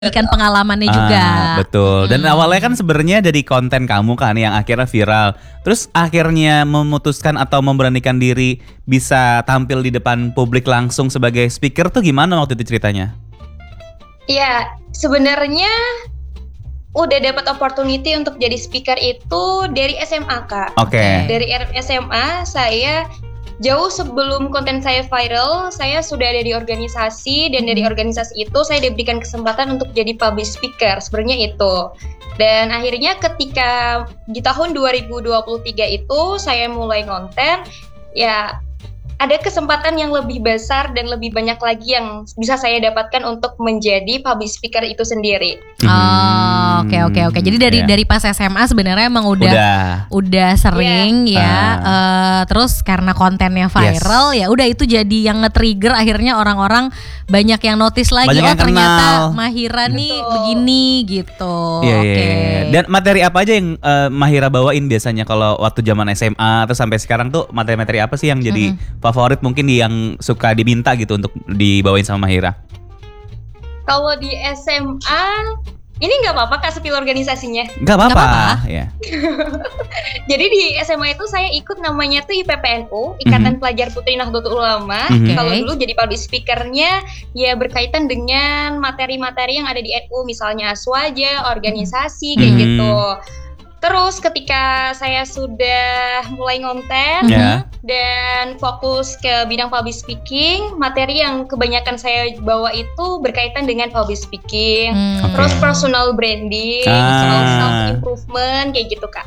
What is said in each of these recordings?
Ikan pengalamannya juga. Betul. Dan awalnya kan sebenarnya dari konten kamu kan yang akhirnya viral. Terus akhirnya memutuskan atau memberanikan diri bisa tampil di depan publik langsung sebagai speaker tuh gimana waktu itu ceritanya? Iya, sebenarnya udah dapat opportunity untuk jadi speaker itu dari SMA, Kak. Oke. Dari SMA saya jauh sebelum konten saya viral, saya sudah ada di organisasi dan dari organisasi itu saya diberikan kesempatan untuk jadi public speaker, sebenarnya itu. Dan akhirnya ketika di tahun 2023 itu saya mulai konten, ya ada kesempatan yang lebih besar dan lebih banyak lagi yang bisa saya dapatkan untuk menjadi public speaker itu sendiri. Oke. Jadi dari pas SMA sebenarnya emang udah sering terus karena kontennya viral ya udah itu jadi yang nge-trigger akhirnya orang-orang banyak yang notice lagi banyak yang ternyata kenal. Mahira nih begini gitu. Iya. Dan materi apa aja yang Mahira bawain biasanya kalau waktu zaman SMA atau sampai sekarang tuh materi-materi apa sih yang jadi favorit mungkin yang suka diminta gitu untuk dibawain sama Mahira? Kalau di SMA, ini nggak apa-apa Kak spill organisasinya? Nggak apa-apa. Ya. Jadi di SMA itu saya ikut namanya tuh IPPNU, Ikatan Pelajar Putri Nahdlatul Ulama. Kalau dulu jadi public speakernya ya berkaitan dengan materi-materi yang ada di NU, misalnya aswaja, organisasi kayak gitu. Terus ketika saya sudah mulai ngonten dan fokus ke bidang public speaking, materi yang kebanyakan saya bawa itu berkaitan dengan public speaking, terus personal branding, self improvement kayak gitu Kak.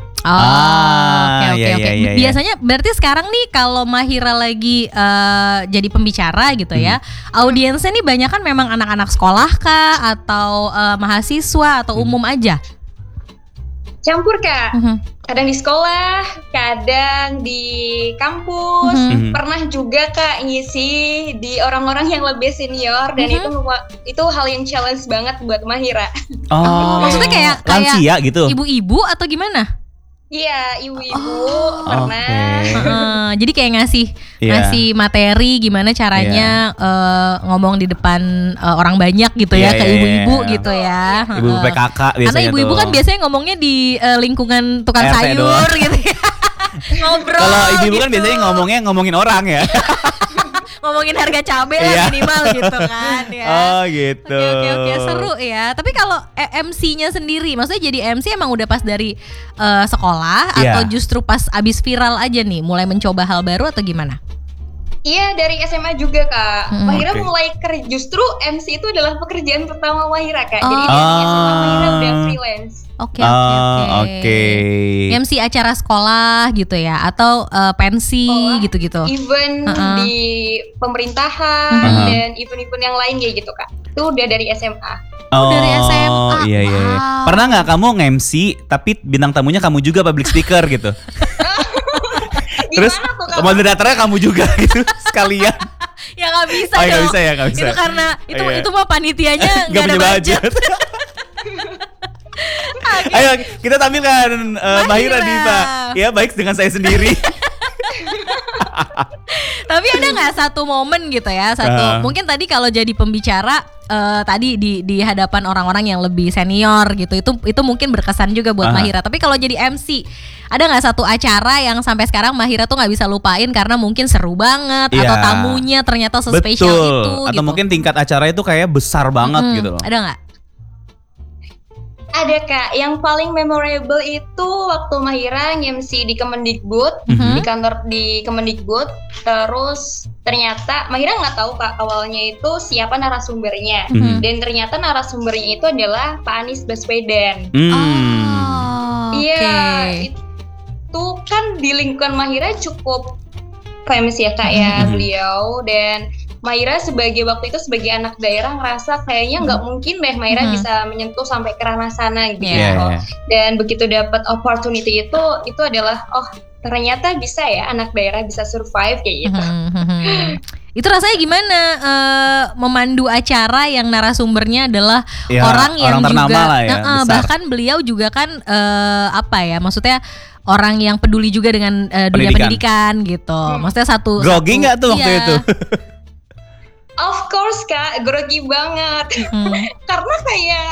Oke. Biasanya berarti sekarang nih kalau Mahira lagi jadi pembicara gitu ya, audiensnya nih banyak kan memang anak-anak sekolah kah atau mahasiswa atau umum aja? Campur Kak, kadang di sekolah, kadang di kampus, pernah juga Kak ngisi di orang-orang yang lebih senior dan itu hal yang challenge banget buat Mahira. Maksudnya kayak lansia gitu? Ibu-ibu atau gimana? Iya, ibu-ibu pernah. Jadi kayak ngasih materi gimana caranya ngomong di depan orang banyak gitu ya ke ibu-ibu gitu ya. Ibu PKK biasanya. Karena ibu-ibu kan biasanya ngomongnya di lingkungan tukang RT sayur doang. Gitu ya. Ngobrol. Kalau ibu-ibu kan gitu. biasanya ngomongin orang ya. Ngomongin harga cabai lah minimal gitu kan ya. Oh gitu. Oke, seru ya. Tapi kalau MC-nya sendiri, maksudnya jadi MC emang udah pas dari sekolah atau justru pas abis viral aja nih, mulai mencoba hal baru atau gimana? Iya dari SMA juga Kak. Mahira mulai justru MC itu adalah pekerjaan pertama Mahira Kak. Jadi dari SMA Mahira udah freelance. Oke. MC acara sekolah gitu ya atau pensi gitu-gitu. Event di pemerintahan dan event-event yang lain kayak gitu Kak. Itu udah dari SMA. Dari SMA. Iya. Pernah nggak kamu nge-MC tapi bintang tamunya kamu juga public speaker gitu? Terus moderatornya kamu juga gitu sekalian. Ya nggak bisa dong. Nggak bisa. Itu karena itu mah panitianya nggak ada budget. Ayo kita tampilkan Mahira Diva. Ya baik dengan saya sendiri. Tapi ada nggak satu momen gitu ya mungkin tadi kalau jadi pembicara tadi di hadapan orang-orang yang lebih senior gitu itu mungkin berkesan juga buat Mahira. Tapi kalau jadi MC ada nggak satu acara yang sampai sekarang Mahira tuh nggak bisa lupain karena mungkin seru banget atau tamunya ternyata sespesial itu atau gitu. mungkin tingkat acara itu kayak besar banget gitu loh. Ada nggak? Ada Kak, yang paling memorable itu waktu Mahira nge-MC di Kemendikbud, di kantor di Kemendikbud. Terus ternyata Mahira nggak tahu Kak awalnya itu siapa narasumbernya, dan ternyata narasumbernya itu adalah Pak Anies Baswedan. Iya, itu kan di lingkungan Mahira cukup famous ya Kak ya beliau, dan Mahira sebagai anak daerah ngerasa kayaknya nggak mungkin deh Mahira bisa menyentuh sampai ke ranah sana gitu. Dan begitu dapat opportunity itu adalah ternyata bisa ya anak daerah bisa survive kayak gitu. Itu rasanya gimana memandu acara yang narasumbernya adalah orang yang ternama juga lah ya, bahkan beliau juga kan maksudnya orang yang peduli juga dengan dunia pendidikan gitu. Maksudnya satu grogi nggak tuh waktu itu? Of course Kak, grogi banget. Karena kayak